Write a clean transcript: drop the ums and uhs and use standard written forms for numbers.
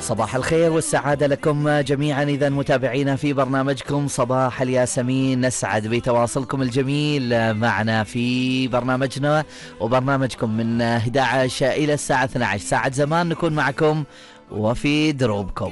صباح الخير والسعادة لكم جميعا إذا متابعينا في برنامجكم صباح الياسمين. نسعد بتواصلكم الجميل معنا في برنامجنا وبرنامجكم من 11 إلى الساعة 12 ساعة زمان نكون معكم وفي دروبكم.